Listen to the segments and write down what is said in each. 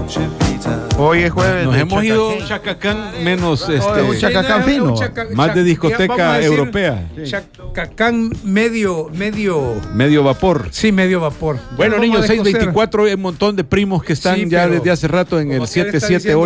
Hoy es jueves. Nos de hemos ido Chacacán. Chacacán menos un Chacacán fino. más de discoteca europea. Chacacán medio vapor. Sí, medio vapor. Bueno, Pero niños, vamos a descoser. 624, hay un montón de primos que están Sí, ya pero desde hace rato en el como aquel está diciendo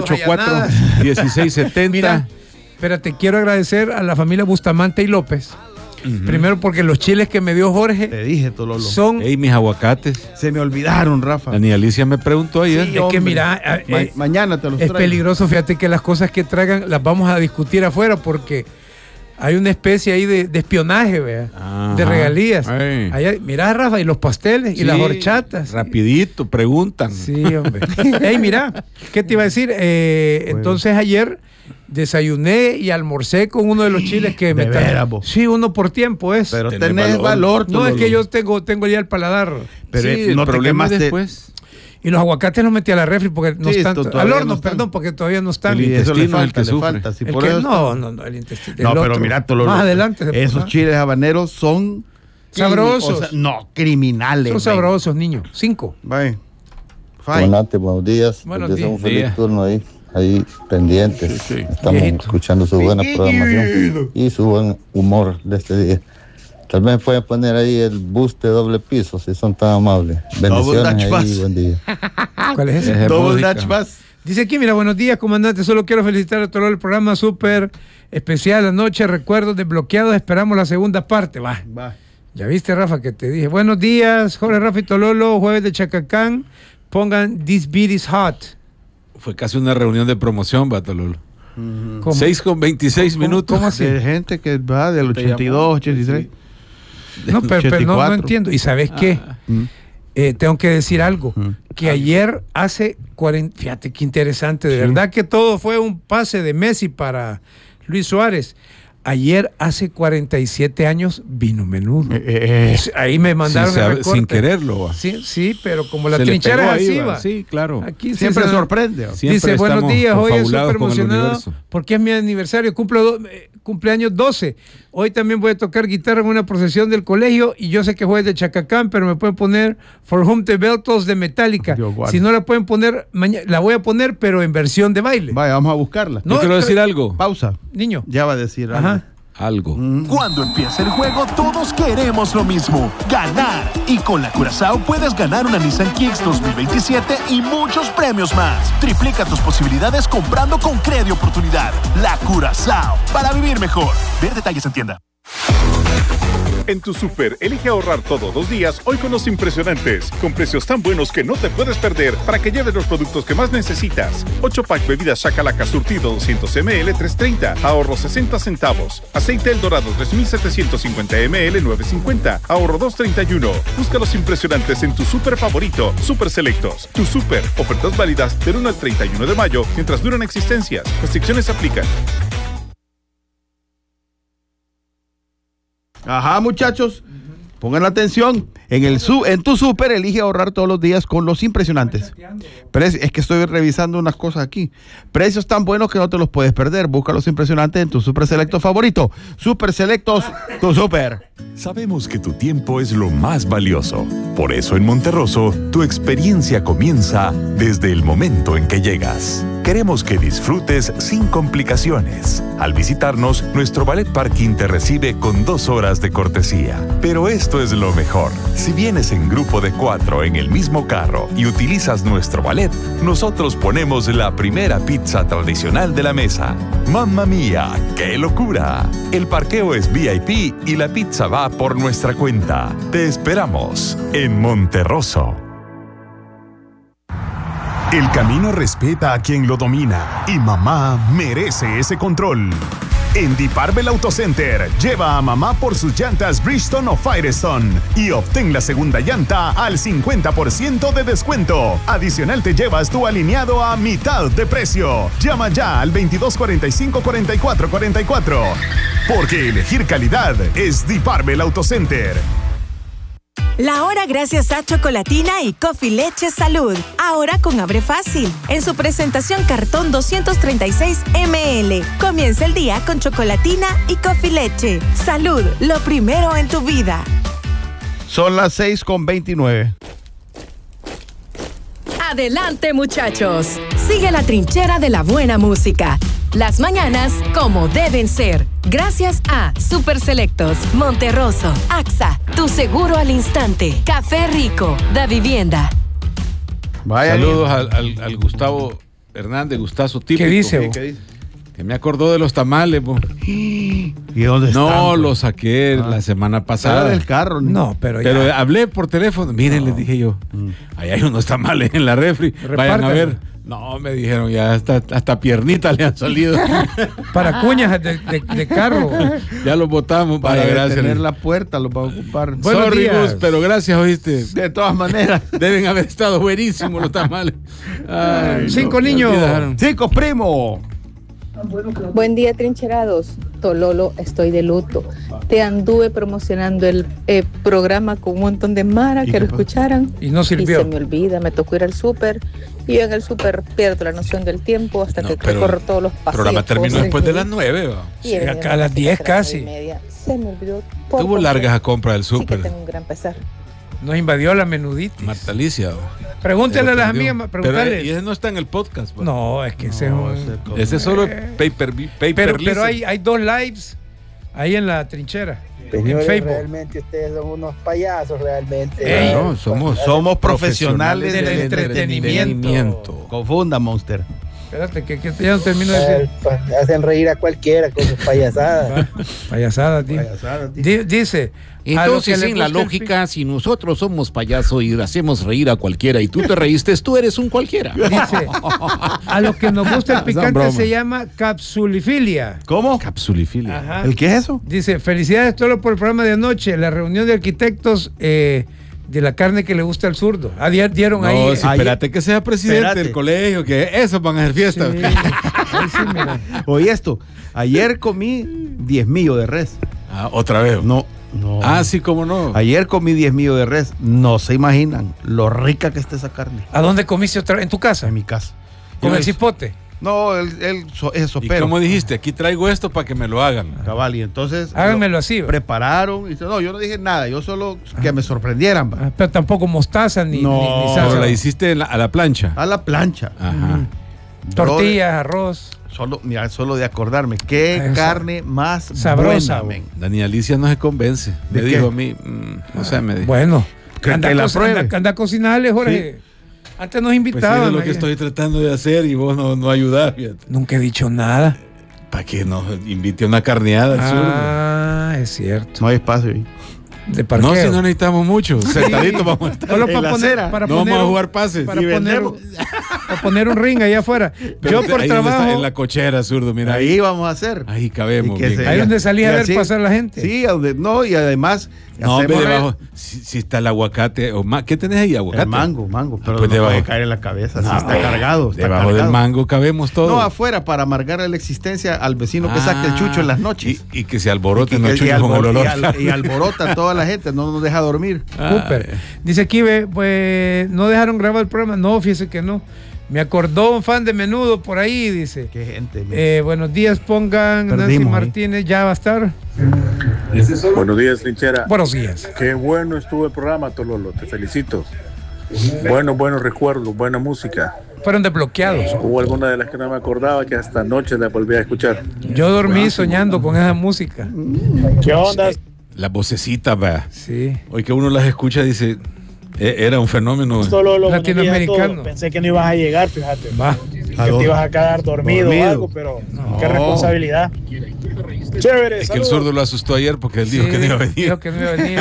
7784-1670. Mira, espérate, quiero agradecer a la familia Bustamante y López. Primero porque los chiles que me dio Jorge Te dije, Tololo. son... Ey, mis aguacates. Se me olvidaron, Rafa. La niña Alicia me preguntó ayer. Es que mira, Mañana te los es traigo. peligroso, fíjate que las cosas que traigan las vamos a discutir afuera porque hay una especie ahí de espionaje, ¿vea? Ajá. De regalías. Ey. Allá, mira, Rafa, y los pasteles y Sí, las horchatas. Rapidito, preguntan. Sí, hombre. Ey, mira, ¿qué te iba a decir? Entonces ayer desayuné y almorcé con uno de los chiles que me veras, vos. Sí, uno por tiempo es. Pero Tenés tenés valor, no, es Tololo. que yo tengo ya el paladar. Pero Sí, el no te problema es quemaste. después. Y los aguacates los metí a la refri porque no Sí, están. todavía Al horno, no están. perdón, porque todavía no están. El Y eso le intestino es el falta, que le sufre. falta. Si El por que- eso no, el intestino. No, el pero otro. mira, Tololo. Más adelante. después, Esos ¿no? chiles habaneros son Sabrosos. o sea, no, criminales. Son sabrosos, niños. 5. Bye. Comandante, buenos días. Buenos Les deseo días. un feliz Días. turno ahí pendientes. Sí, sí. Estamos Viejito. escuchando su buena programación y su buen humor de este día. Tal vez pueden poner ahí el bus de doble piso, si son tan amables. Double Dutch Bendiciones bus. y buen día. ¿Cuál es ese? Es de Double música. Dutch Bass. Dice aquí, mira, buenos días, comandante. Solo quiero felicitar a todo el programa súper especial anoche. Recuerdos desbloqueados. Esperamos la segunda parte. Va. Ya viste, Rafa, que te dije. Buenos días, Jorge, Rafa y Tololo. Jueves de Chacacán. Pongan This Beat is Hot. Fue casi una reunión de promoción, Batololo. ¿Cómo? 6:26 minutos. ¿Cómo así? De gente que va del Te llamó. 82, 83. No, pero no 84. entiendo. ¿Y sabes qué? Tengo que decir algo. Que ayer hace 40... Fíjate qué interesante. De verdad que todo fue un pase de Messi para Luis Suárez. Ayer hace 47 años vino Menudo. Ahí me mandaron Sin el saber- recorte. sin quererlo, va. Sí, pero como la Se le trinchera pegó es ahí, así, va. va. Sí, claro. Aquí Siempre se sorprende. Siempre Dice, buenos estamos días, hoy es confabulados súper con el emocionado universo. porque es mi aniversario, cumpleaños 12. Hoy también voy a tocar guitarra en una procesión del colegio y yo sé que jueves de Chacacán, pero me pueden poner For Whom the Bell Tolls de Metallica. Dios guarde. Si no la pueden poner, la voy a poner, pero en versión de baile. Vaya, vamos a buscarla. No, Yo quiero decir algo. Pausa. Niño. Ya va a decir algo. Ajá. Algo. Cuando empieza el juego, todos queremos lo mismo, ganar. Y con la Curazao puedes ganar una Nissan Kicks 2027 y muchos premios más. Triplica tus posibilidades comprando con Credi Oportunidad. La Curazao, para vivir mejor. Ver detalles en tienda. En tu súper, elige ahorrar todos los días hoy con los impresionantes, con precios tan buenos que no te puedes perder para que lleves los productos que más necesitas. 8-pack bebidas Chacalaca surtido 200 ml 3.30, ahorro 60 centavos. Aceite El Dorado 3.750 ml 9.50, ahorro 2.31. Busca los impresionantes en tu súper favorito, Super Selectos. Tu súper, ofertas válidas del 1 al 31 de mayo mientras duran existencias. Restricciones aplican. Ajá, muchachos. Pongan la atención. En tu súper elige ahorrar todos los días con los impresionantes. Es que estoy revisando unas cosas aquí. Precios tan buenos que no te los puedes perder. Busca los impresionantes en tu Super Selecto favorito. Super Selectos, tu súper. Sabemos que tu tiempo es lo más valioso. Por eso en Monterroso, tu experiencia comienza desde el momento en que llegas. Queremos que disfrutes sin complicaciones. Al visitarnos, nuestro Ballet Parking te recibe con 2 horas de cortesía. Pero esto es lo mejor. Si vienes en grupo de 4 en el mismo carro y utilizas nuestro ballet, nosotros ponemos la primera pizza tradicional de la mesa. ¡Mamma mía! ¡Qué locura! El parqueo es VIP y la pizza va por nuestra cuenta. Te esperamos en Monterroso. El camino respeta a quien lo domina y mamá merece ese control. En Deep Arbel Auto Center, lleva a mamá por sus llantas Bridgestone o Firestone y obtén la segunda llanta al 50% de descuento. Adicional te llevas tu alineado a mitad de precio. Llama ya al 2245-4444. Porque elegir calidad es Deep Arbel Auto Center. La hora gracias a Chocolatina y Coffee Leche Salud. Ahora con Abre Fácil. En su presentación cartón 236 ml. Comienza el día con Chocolatina y Coffee Leche. Salud, lo primero en tu vida. Son las 6:29. Adelante, muchachos. Sigue la trinchera de la buena música. Las mañanas como deben ser. Gracias a Super Selectos, Monterroso, AXA, Tu Seguro al Instante, Café Rico, Da Vivienda. Vaya. Saludos al Gustavo Hernández, Gustazo típico. ¿Qué dice? Que me acordó de los tamales, bo. ¿Y dónde están? No, los saqué la semana pasada. del carro. No, pero hablé por teléfono. Miren, les dije yo, ahí hay unos tamales en la refri. Vayan a ver. No, me dijeron, ya hasta piernitas le han salido. Para cuñas de carro. Ya los botamos. Para gracias. tener la puerta, los va a ocupar. Sorry, Gus, pero gracias, oíste. De todas maneras. Deben haber estado buenísimos los tamales. Ay, 5 niños. 5 primo. Buen día, trincherados. Tololo, estoy de luto. Te anduve promocionando el programa con un montón de mara que lo escucharan. Y no sirvió. Y se me olvida, me tocó ir al súper. Y yo en el súper pierdo la noción del tiempo hasta que recorro todos los pasillos. El programa terminó después de las 9. Sí, acá a las 10 casi. Se me olvidó. Tuvo largas a compra del súper. Sí que tengo un gran pesar. Nos invadió la menuditis. Marta Alicia. Pregúntale a las amigas, y ese no está en el podcast. Pues. No, es que ese es solo pero hay 2 lives ahí en la trinchera. Señores, en Facebook. Realmente ustedes son unos payasos, realmente. No, somos profesionales del entretenimiento. Confunda, Monster. Espérate, que ya no termino de decir. Hacen reír a cualquiera con sus payasadas. Payasadas, tío. Dice. Entonces, en la lógica, si nosotros somos payasos y hacemos reír a cualquiera y tú te reíste, tú eres un cualquiera. Dice, a lo que nos gusta el picante se llama capsulifilia. ¿Cómo? Capsulifilia. Ajá. ¿El qué es eso? Dice, felicidades Tolo por el programa de anoche, la reunión de arquitectos de la carne que le gusta al zurdo. Dieron ahí. No, sí, espérate que sea presidente del colegio, que esos van a hacer fiestas. Sí. Ahí sí, mira. Oye esto, ayer comí 10 millos de res. ¿Otra vez? No. Sí, cómo no. Ayer comí 10 millos de res. No se imaginan lo rica que está esa carne. ¿A dónde comiste otra vez? ¿En tu casa? En mi casa. ¿Con el cipote? No, él es sopero. ¿Y cómo dijiste? Aquí traigo esto para que me lo hagan. Cabal, y entonces háganmelo así. Prepararon. Y no, yo no dije nada. Yo solo que me sorprendieran. Pero tampoco mostaza ni salsa. Pero la hiciste a la plancha. A la plancha. Ajá. Tortillas, arroz. Solo de acordarme. Qué carne más sabrosa. Buena, Dani Alicia no se convence. Me dijo a mí, no sé, me dijo. Bueno, anda a cocinarle, Jorge. Sí. Antes nos invitaban. Pues es lo que estoy tratando de hacer y vos no ayudás. Fíjate. Nunca he dicho nada. Para que nos invite a una carneada al sur. Es cierto. No hay espacio ahí. De parqueo. No, si no necesitamos mucho. Sentaditos vamos a estar. Solo para poner, no vamos a jugar pases. Para poner un ring allá afuera. Pero yo por trabajo. En la cochera, zurdo, mira. Ahí vamos a hacer. Ahí cabemos. Ahí donde salís a ver pasar la gente. Sí, y además. No, debajo, si está el aguacate. ¿Qué tenés ahí? ¿Aguacate? El mango. Pero pues no puede caer en la cabeza. No, está cargado. Debajo del mango cabemos todo. No, afuera, para amargarle la existencia al vecino que saque el chucho en las noches. Y que se alborote con el olor. Y alborota a toda la gente, no nos deja dormir. Cooper. Dice aquí, pues, no dejaron grabar el programa. No, fíjese que no. Me acordó un fan de Menudo por ahí, dice. Qué gente. Buenos días, pongan Nancy Martínez, ya va a estar. Buenos días, trinchera. Buenos días. Qué bueno estuvo el programa, Tololo, te felicito. Buenos recuerdos, buena música. Fueron desbloqueados. Hubo alguna de las que no me acordaba que hasta anoche la volví a escuchar. Yo dormí soñando con esa música. ¿Qué onda? La vocecita, va. Sí. Hoy que uno las escucha dice, era un fenómeno latinoamericano. Pensé que no ibas a llegar, fíjate. Va. Que te ibas a quedar dormido o algo, pero qué responsabilidad. Chévere. Es que el sordo lo asustó ayer porque él dijo que no iba a venir. Dijo que no iba a venir.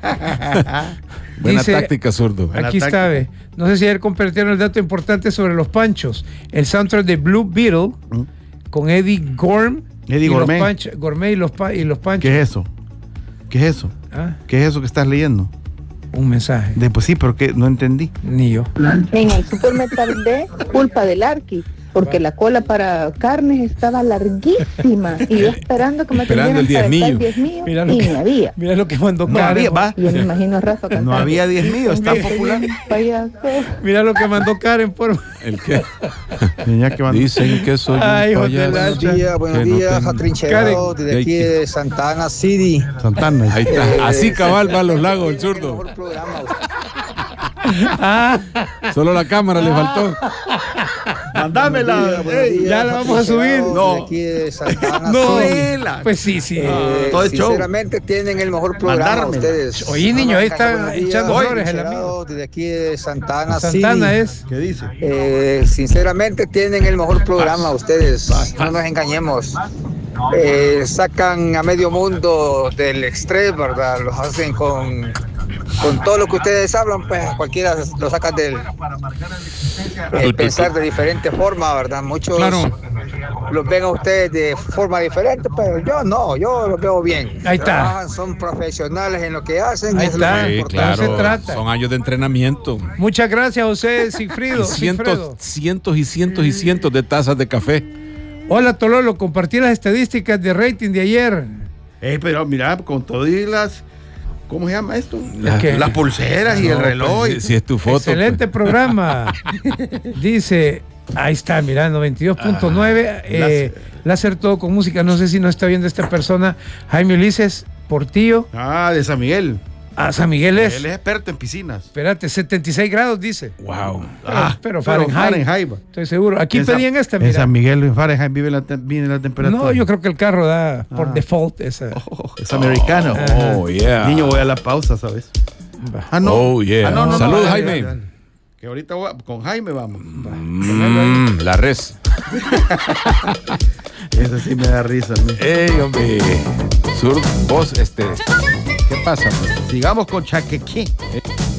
Buena táctica, sordo. Aquí está, ve. No sé si ayer compartieron el dato importante sobre los panchos. El soundtrack de Blue Beetle con Eddie Gourmet. Gourmet y los panchos. ¿Qué es eso? ¿Qué es eso? ¿Qué es eso que estás leyendo? Un mensaje. Pues sí, pero que no entendí. Ni yo. En el super me tardé culpa del Arqui, porque la cola para carnes estaba larguísima y yo esperando que me tuvieran el 10 millos. Y no había. Mira lo que mandó Karen. Yo me imagino a Rafa cantando. No había 10 millos, está popular. Mira lo que mandó Karen por... ¿El qué? Dicen que soy un payaso. Buenos días, atrincherado desde aquí de Santana City. Santana. Ahí está. Así cabal va a los lagos el zurdo. Solo la cámara le faltó. Mándamela. Ya la vamos a subir. No. Aquí de Santa Ana. No, pues sí. Sinceramente tienen el mejor programa ustedes. Oye, niño, ahí está echando flores el amigo. Desde aquí de Santa Ana. Santa Ana es. ¿Qué dice? Sinceramente tienen el mejor programa ustedes. No nos engañemos. Sacan a medio mundo del estrés, ¿verdad? Los hacen con todo lo que ustedes hablan, pues cualquiera lo saca del pensar de diferente forma, ¿verdad? Muchos los ven a ustedes de forma diferente, pero yo no, yo los veo bien. Ahí está. Trabajan, son profesionales en lo que hacen. Ahí está. Sí, claro, se trata. Son años de entrenamiento. Muchas gracias, José Sigfrido. Cientos y cientos de tazas de café. Hola, Tololo, compartí las estadísticas de rating de ayer. Pero mira, con todas las... ¿Cómo se llama esto? Las pulseras y el reloj. Si es tu foto. Excelente programa. Dice, ahí está, mira, 92.9. Láser todo con música. No sé si no está viendo esta persona. Jaime Ulises Portillo. De San Miguel. San Miguel es. Él es experto en piscinas. Espérate, 76 grados dice. Wow. Pero Fahrenheit. Estoy seguro. Aquí pedían esta, mira. En San Miguel, en Fahrenheit, viene la temperatura. No, yo creo que el carro da por default esa. Es americano. Yeah. Niño, voy a la pausa, ¿sabes? No. Saludos, Jaime. Que ahorita con Jaime vamos. La res. Eso sí me da risa. Hombre. Sur, vos, ¿qué pasa? Pues? Sigamos con Chaquequí.